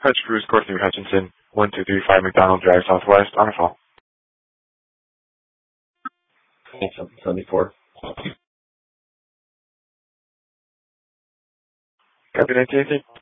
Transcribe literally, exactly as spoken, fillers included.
Hutch Cruise, Courtney Hutchinson, one two three five McDonald Drive Southwest, on a call. seventy-four. Copy, nineteen eighteen.